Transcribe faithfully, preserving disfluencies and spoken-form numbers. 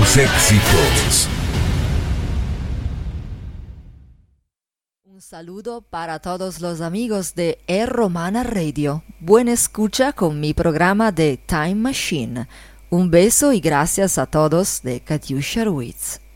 Grandes éxitos. Un saludo para todos los amigos de E Romana Radio. Buena escucha con mi programa de Time Machine. Un beso y gracias a todos de Katiusha Ruiz.